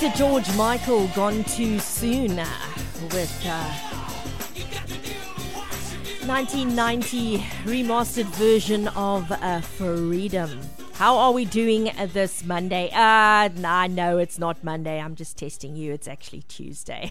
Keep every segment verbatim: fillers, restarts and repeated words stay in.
Mister George Michael gone too soon uh, with uh, nineteen ninety remastered version of uh, Freedom. How are we doing this Monday? Uh, nah, no, it's not Monday. I'm just testing you. It's actually Tuesday.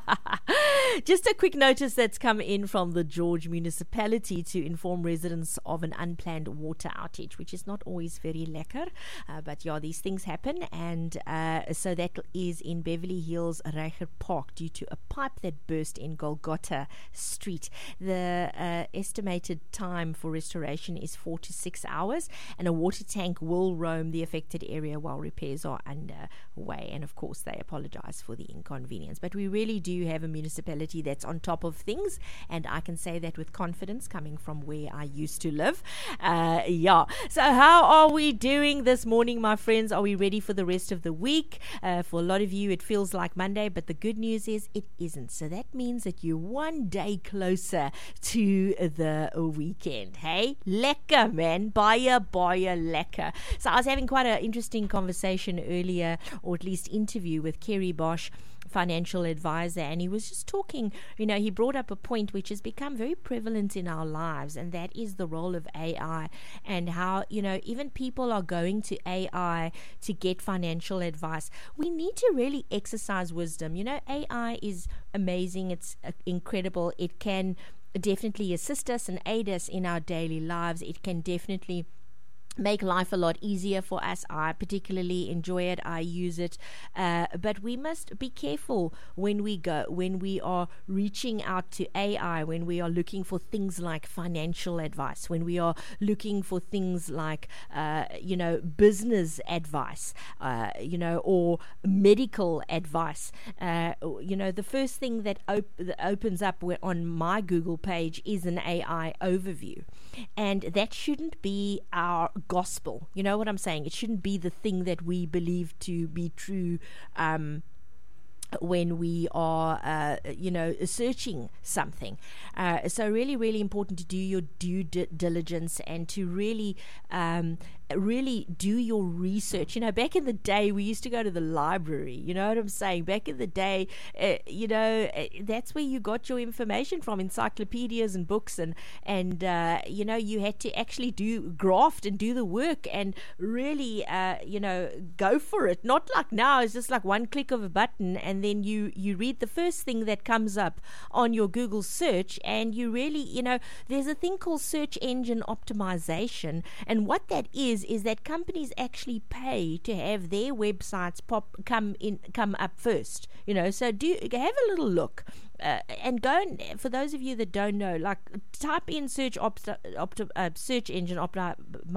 Just a quick notice that's come in from the George municipality to inform residents of an unplanned water outage, which is not always very lekker. Uh, but yeah, these things happen. And uh, so that is in Beverly Hills, Reiger Park, due to a pipe that burst in Golgotha Street. The uh, estimated time for restoration is four to six hours, and a water tank will roam the affected area while repairs are underway. And of course, they apologize for the inconvenience. But we really do have a municipality that's on top of things, and I can say that with confidence, coming from where I used to live. Uh, yeah. So how are we doing this morning, my friends? Are we ready for the rest of the week? Uh, for a lot of you, it feels like Monday, but the good news is it isn't. So that means that you're one day closer to the weekend. Hey, lekker, man. Baie, baie lekker. So I was having quite an interesting conversation earlier, or at least interview with Kerry Bosch, financial advisor, and he was just talking, you know, he brought up a point which has become very prevalent in our lives, and that is the role of A I, and how, you know, even people are going to A I to get financial advice. We need to really exercise wisdom. You know, A I is amazing. It's uh, incredible. It can definitely assist us and aid us in our daily lives. It can definitely make life a lot easier for us. I particularly enjoy it. I use it. Uh, but we must be careful when we go, when we are reaching out to A I, when we are looking for things like financial advice, when we are looking for things like, uh, you know, business advice, uh, you know, or medical advice. Uh, you know, the first thing that, op- that opens up on my Google page is an A I overview. And that shouldn't be our gospel. You know what I'm saying? It shouldn't be the thing that we believe to be true um, when we are, uh, you know, searching something. Uh, so really, really important to do your due di- diligence and to really um, really do your research. You know, back in the day, we used to go to the library. You know what I'm saying? Back in the day, uh, you know, uh, that's where you got your information from, encyclopedias and books, and and uh, you know, you had to actually do graft and do the work and really, uh, you know, go for it. Not like now, it's just like one click of a button, and then you you read the first thing that comes up on your Google search, and you really, you know, there's a thing called search engine optimization, and what that is is that companies actually pay to have their websites pop come in come up first. You know, so do have a little look. Uh, and go and, for those of you that don't know, like type in search opt, opt, uh, search engine opti,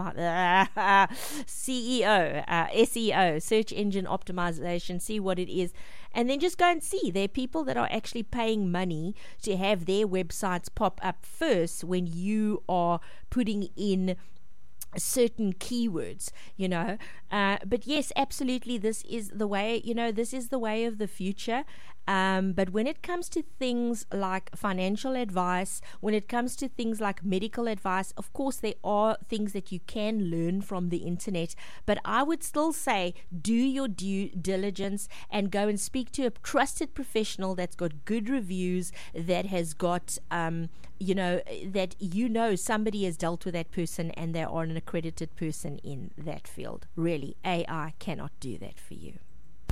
uh, C E O, uh, S E O, search engine optimization, see what it is, and then just go and see. There are people that are actually paying money to have their websites pop up first when you are putting in certain keywords, you know. Uh, but yes, absolutely, this is the way, you know, this is the way of the future. Um, but when it comes to things like financial advice, when it comes to things like medical advice, of course, there are things that you can learn from the internet. But I would still say do your due diligence and go and speak to a trusted professional that's got good reviews, that has got, um, you know, that you know somebody has dealt with that person and they are an accredited person in that field. Really, A I cannot do that for you.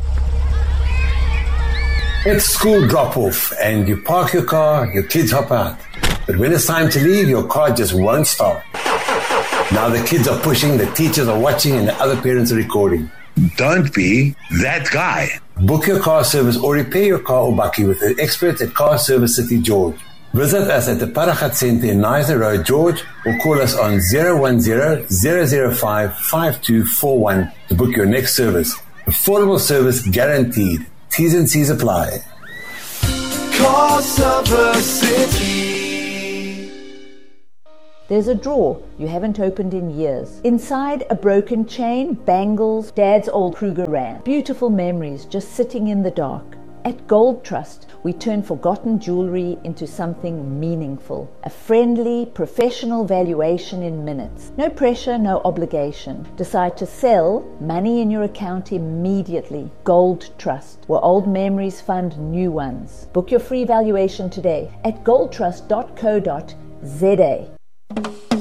It's school drop-off and you park your car, your kids hop out. But when it's time to leave, your car just won't start. Now the kids are pushing, the teachers are watching, and the other parents are recording. Don't be that guy. Book your car service or repair your car or bakkie with the experts at Car Service City George. Visit us at the Paragat Centre in Neither Road, George, or call us on zero one zero, zero zero five, five two four one to book your next service. Affordable service guaranteed. T's and C's apply. Car Service City. There's a drawer you haven't opened in years. Inside, a broken chain, bangles, Dad's old Kruger Ram. Beautiful memories just sitting in the dark. At Gold Trust, we turn forgotten jewelry into something meaningful. A friendly, professional valuation in minutes. No pressure, no obligation. Decide to sell, money in your account immediately. Gold Trust, where old memories fund new ones. Book your free valuation today at gold trust dot co dot za.